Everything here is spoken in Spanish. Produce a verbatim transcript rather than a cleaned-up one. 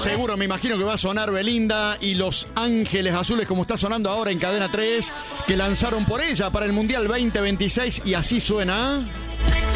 Seguro, me imagino que va a sonar Belinda y Los Ángeles Azules, como está sonando ahora en Cadena tres, que lanzaron por ella para el Mundial veinte veintiséis, y así suena.